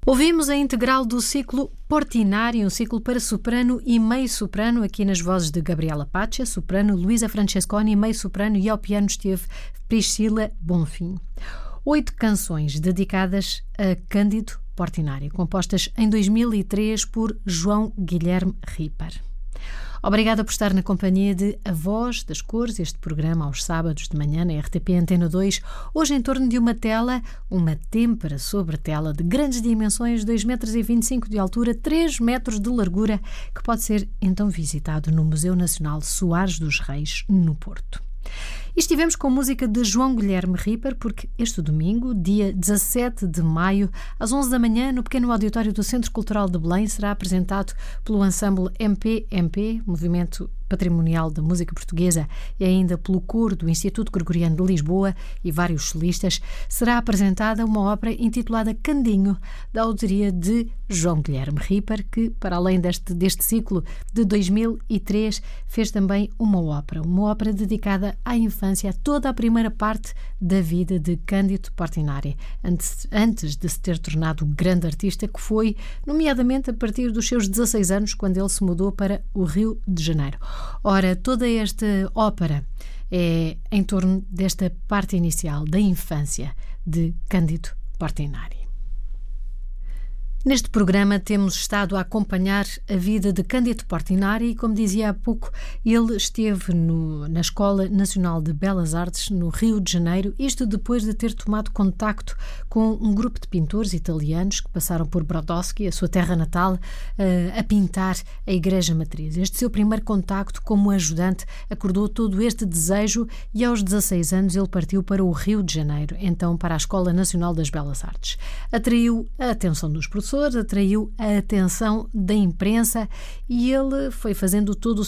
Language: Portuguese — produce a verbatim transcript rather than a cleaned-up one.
Ouvimos a integral do ciclo Portinari, um ciclo para soprano e meio-soprano, aqui nas vozes de Gabriela Pacha, soprano, Luísa Francesconi, meio-soprano, e ao piano esteve Priscila Bonfim. Oito canções dedicadas a Cândido Portinari, compostas em dois mil e três por João Guilherme Ripper. Obrigada por estar na companhia de A Voz das Cores, este programa aos sábados de manhã na R T P Antena dois, hoje em torno de uma tela, uma têmpera sobre tela de grandes dimensões, dois metros e vinte e cinco de altura, três metros de largura, que pode ser então visitado no Museu Nacional Soares dos Reis, no Porto. E estivemos com música de João Guilherme Ripper, porque este domingo, dia dezassete de maio, às onze da manhã, no pequeno auditório do Centro Cultural de Belém, será apresentado pelo ensemble M P M P, Movimento Patrimonial da Música Portuguesa, e ainda pelo coro do Instituto Gregoriano de Lisboa e vários solistas, será apresentada uma ópera intitulada Candinho, da autoria de João Guilherme Ripper, que, para além deste, deste ciclo de dois mil e três, fez também uma ópera, uma ópera dedicada à infância, a toda a primeira parte da vida de Cândido Portinari, antes, antes de se ter tornado o grande artista que foi, nomeadamente a partir dos seus dezasseis anos, quando ele se mudou para o Rio de Janeiro. Ora, toda esta ópera é em torno desta parte inicial da infância de Cândido Portinari. Neste programa temos estado a acompanhar a vida de Cândido Portinari e, como dizia há pouco, ele esteve no, na Escola Nacional de Belas Artes, no Rio de Janeiro, isto depois de ter tomado contacto com um grupo de pintores italianos que passaram por Brodowski, a sua terra natal, a pintar a Igreja Matriz. Este seu primeiro contacto como ajudante acordou todo este desejo e aos dezasseis anos ele partiu para o Rio de Janeiro, então para a Escola Nacional das Belas Artes. Atraiu a atenção dos professores, atraiu a atenção da imprensa e ele foi fazendo todo o